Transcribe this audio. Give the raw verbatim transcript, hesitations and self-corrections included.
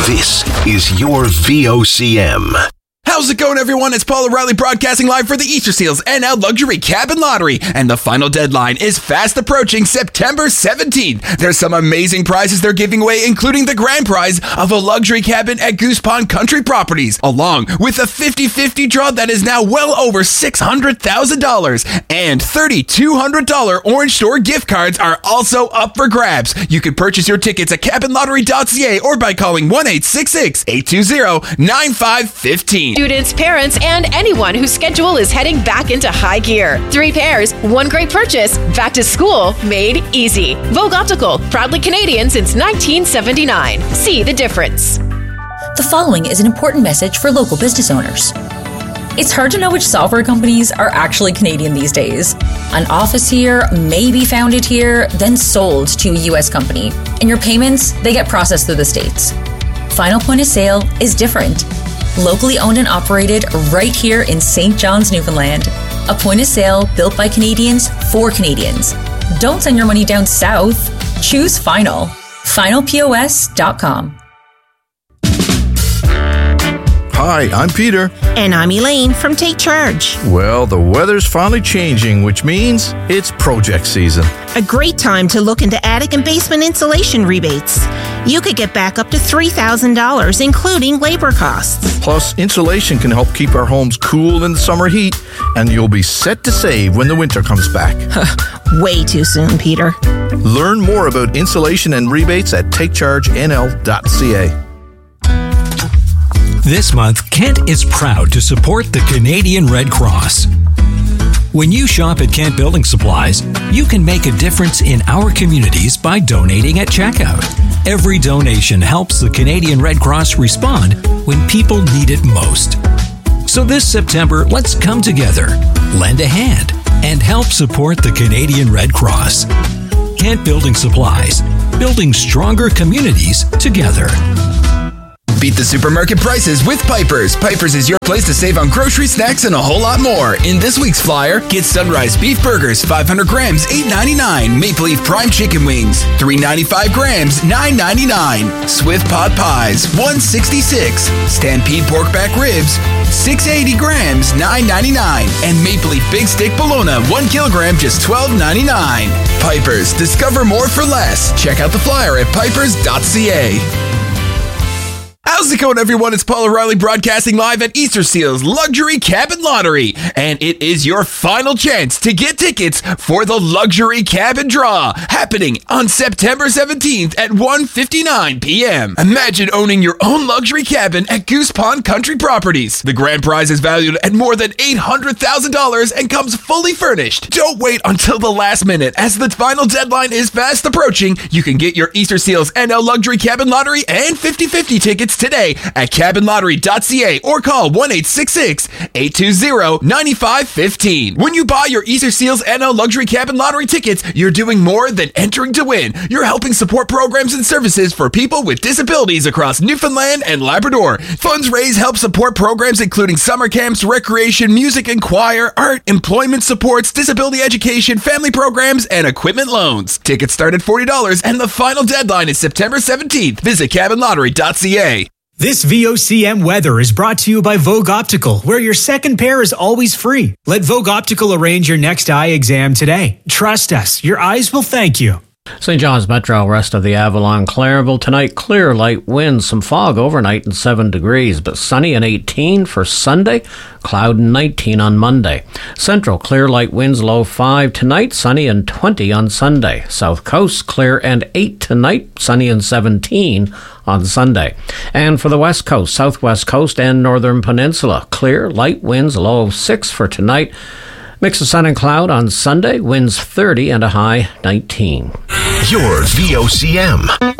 This is your V O C M. How's it going, everyone? It's Paul O'Reilly broadcasting live for the Easter Seals N L Luxury Cabin Lottery, and the final deadline is fast approaching September seventeenth. There's some amazing prizes they're giving away, including the grand prize of a luxury cabin at Goose Pond Country Properties, along with a fifty-fifty draw that is now well over six hundred thousand dollars, and three thousand two hundred dollars Orange Store gift cards are also up for grabs. You can purchase your tickets at cabin lottery dot c a or by calling one eight six six, eight two zero, nine five one five. Students, parents, and anyone whose schedule is heading back into high gear. Three pairs, one great purchase. Back to school made easy. Vogue Optical, proudly Canadian since nineteen seventy-nine. See the difference. The following is an important message for local business owners. It's hard to know which software companies are actually Canadian these days. An office here may be founded here, then sold to a U S company. And your payments, they get processed through the States. Final Point of Sale is different. Locally owned and operated right here in Saint John's, Newfoundland. A point of sale built by Canadians for Canadians. Don't send your money down south. Choose Final. final P O S dot com. Hi, I'm Peter. And I'm Elaine from Take Charge. Well, the weather's finally changing, which means it's project season. A great time to look into attic and basement insulation rebates. You could get back up to three thousand dollars, including labor costs. Plus, insulation can help keep our homes cool in the summer heat, and you'll be set to save when the winter comes back. Way too soon, Peter. Learn more about insulation and rebates at take charge N L dot c a. This month, Kent is proud to support the Canadian Red Cross. When you shop at Kent Building Supplies, you can make a difference in our communities by donating at checkout. Every donation helps the Canadian Red Cross respond when people need it most. So this September, let's come together, lend a hand, and help support the Canadian Red Cross. Kent Building Supplies, building stronger communities together. Beat the supermarket prices with Piper's. Piper's is your place to save on grocery, snacks, and a whole lot more. In this week's flyer, get Sunrise Beef Burgers, five hundred grams, eight ninety-nine. Maple Leaf Prime Chicken Wings, three ninety-five grams, nine ninety-nine. Swift Pot Pies, one sixty-six. Stampede Pork Back Ribs, six eighty grams, nine ninety-nine. And Maple Leaf Big Stick Bologna, one kilogram, just twelve ninety-nine. Piper's, discover more for less. Check out the flyer at pipers dot c a. How's it going, everyone? It's Paul O'Reilly broadcasting live at Easter Seals Luxury Cabin Lottery, and it is your final chance to get tickets for the Luxury Cabin Draw, happening on September seventeenth at one fifty-nine p.m. Imagine owning your own luxury cabin at Goose Pond Country Properties. The grand prize is valued at more than eight hundred thousand dollars and comes fully furnished. Don't wait until the last minute, as the final deadline is fast approaching. You can get your Easter Seals N L Luxury Cabin Lottery and fifty-fifty tickets today at cabin lottery dot c a or call one eight six six, eight two zero, nine five one five. When you buy your Easter Seals N L Luxury Cabin Lottery tickets, you're doing more than entering to win. You're helping support programs and services for people with disabilities across Newfoundland and Labrador. Funds raised help support programs including summer camps, recreation, music and choir, art, employment supports, disability education, family programs, and equipment loans. Tickets start at forty dollars and the final deadline is September seventeenth. Visit cabin lottery dot c a. This V O C M weather is brought to you by Vogue Optical, where your second pair is always free. Let Vogue Optical arrange your next eye exam today. Trust us, your eyes will thank you. Saint John's Metro, rest of the Avalon, Clareville. Tonight, clear, light winds, some fog overnight and seven degrees, but sunny and eighteen for Sunday, cloud and nineteen on Monday. Central, clear, light winds, low five tonight, sunny and twenty on Sunday. South Coast, clear and eight tonight, sunny and seventeen on Sunday. And for the West Coast, Southwest Coast and Northern Peninsula, clear, light winds, low six for tonight. Mix of sun and cloud on Sunday, winds thirty and a high nineteen. Your V O C M.